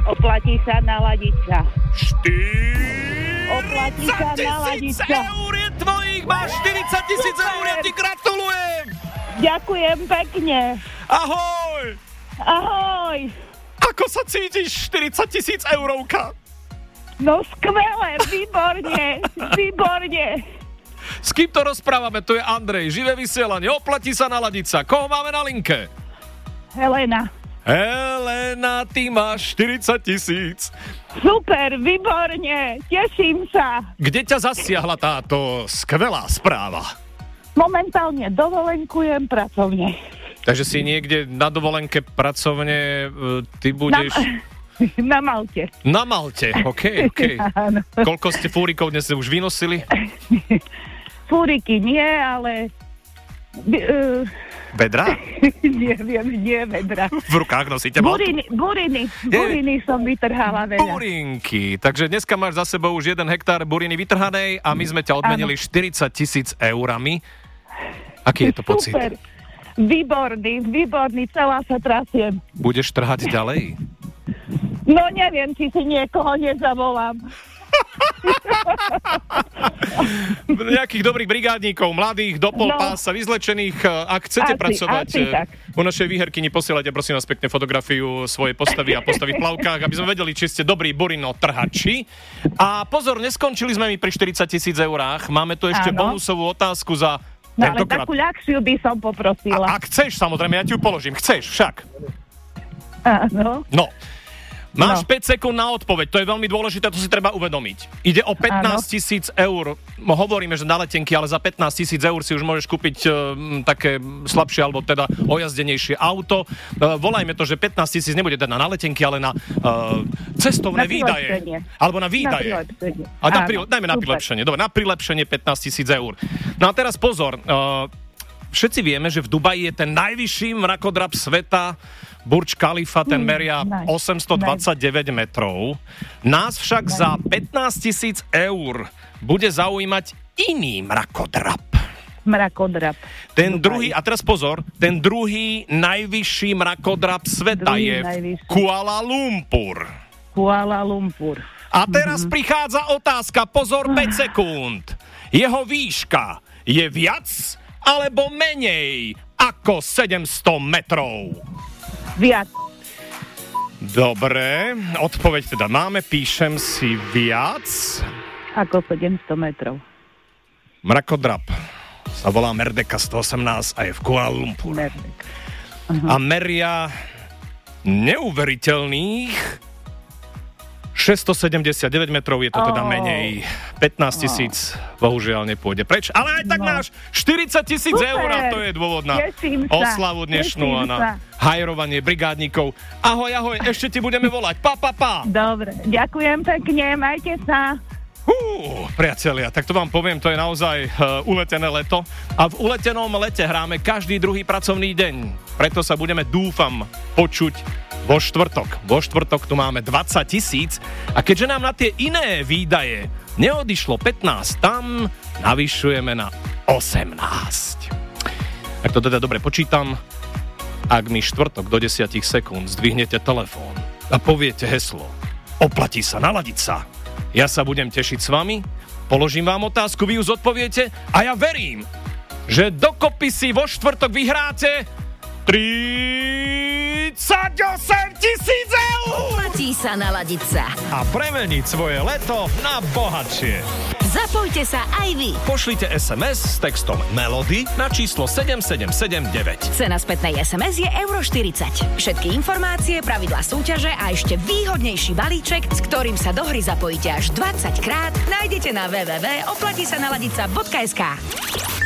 Oplatí sa naladiť sa. 40 000 eur je tvojich, máš 40 000 eur, ja ti gratulujem. Ďakujem pekne. Ahoj. Ahoj. Ako sa cítiš, 40 000 eurovka? No skvelé, výborne. S kým to rozprávame? Tu je Andrej, živé vysielanie, oplatí sa naladiť sa. Koho máme na linke? Helena, ty máš 40 000. super, výborne, teším sa. Kde ťa zasiahla táto skvelá správa? Momentálne dovolenkujem pracovne. Takže si niekde na dovolenke pracovne, ty budeš... Na Malte. Na Malte, OK. Áno. Koľko ste fúrikov dnes už vynosili? Fúriky nie, ale... Vedra? Neviem, nie vedra. V rukách nosíte maltu? Buriny som vytrhala veľa. Burinky. Takže dneska máš za sebou už 1 hektár buriny vytrhanej a my sme ťa odmenili 40 000 eurami. Aký je to pocit? Super. Výborný, celá sa trasiem. Budeš trhať ďalej? No neviem, či si niekoho nezavolám. Nejakých dobrých brigádníkov, mladých, do pol pása, vyzlečených. Ak chcete pracovať u našej výherkyni, posielajte prosím vás pekne fotografiu svojej postavy a postavy v plavkách, aby sme vedeli, či ste dobrí burino-trhači. A pozor, neskončili sme mi pri 40 000 eurách. Máme tu ešte bonusovú otázku za tentokrát. Ale takú ľahšiu by som poprosila. Ak chceš, samozrejme, ja ti ju položím. Chceš však. Áno. No. Máš 5 sekúnd na odpoveď, to je veľmi dôležité, to si treba uvedomiť. Ide o 15 000 eur. Hovoríme, že na letenky, ale za 15 000 eur si už môžeš kúpiť také slabšie, alebo teda ojazdenejšie auto. Volajme to, že 15 000 nebude teda na letenky, ale na cestovné výdaje. Alebo na výdaje. Dajme na prilepšenie. Dobre, na prilepšenie 15 000 eur. No a teraz pozor. Všetci vieme, že v Dubaji je ten najvyšší mrakodrap sveta, Burj Khalifa, ten meria 829 metrov. Nás však za 15 000 eur bude zaujímať iný mrakodrap. Ten druhý, a teraz pozor, ten druhý najvyšší mrakodrap sveta je Kuala Lumpur. A teraz prichádza otázka, pozor, 5 sekúnd. Jeho výška je viac alebo menej ako 700 metrov? Viac. Dobre, odpoveď teda máme, píšem si viac. Ako 700 metrov. Mrakodrap sa volá Merdeka 118 a je v Kuala Lumpur. A meria neuveriteľných 679 metrov, je to teda menej. 15 000 bohužiaľ nepôjde preč. Ale aj tak máš 40 000 eur a to je dôvod na oslavu dnešnú a na hajrovanie brigádnikov. Ahoj, ešte ti budeme volať. Pa. Dobre, ďakujem pekne, majte sa. Priatelia, tak to vám poviem, to je naozaj uletené leto. A v uletenom lete hráme každý druhý pracovný deň. Preto sa budeme, dúfam, počuť vo štvrtok. Vo štvrtok tu máme 20 000 a keďže nám na tie iné výdaje neodišlo 15, tam navyšujeme na 18. Ak to teda dobre počítam, ak mi štvrtok do 10 sekúnd zdvihnete telefón a poviete heslo oplatí sa naladiť sa, ja sa budem tešiť s vami, položím vám otázku, vy ju zodpoviete a ja verím, že dokopy si vo štvrtok vyhráte 38 000 eur! Oplatí sa naladiť sa. A premeniť svoje leto na bohatšie. Zapojte sa aj vy. Pošlite SMS s textom MELODY na číslo 7779. Cena spätnej SMS je €40. Všetky informácie, pravidlá súťaže a ešte výhodnejší balíček, s ktorým sa do hry zapojíte až 20 krát, nájdete na www.oplatisanaladica.sk.